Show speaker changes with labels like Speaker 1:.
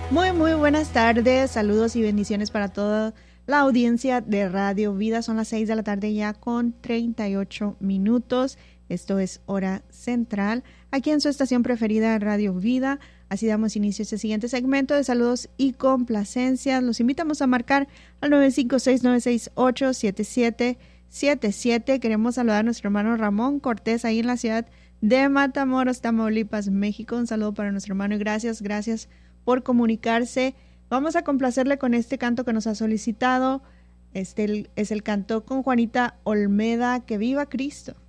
Speaker 1: Muy buenas tardes, saludos y bendiciones para toda la audiencia de Radio Vida. Son las 6 de la tarde ya con 38 minutos. Esto es Hora Central, aquí en su estación preferida, Radio Vida. Así damos inicio a este siguiente segmento de saludos y complacencias. Los invitamos a marcar al 956-968-7777. Queremos saludar a nuestro hermano Ramón Cortés ahí en la ciudad de Matamoros, Tamaulipas, México. Un saludo para nuestro hermano y gracias por comunicarse. Vamos a complacerle con este canto que nos ha solicitado. Este es el canto con Juanita Olmeda, Que Viva Cristo.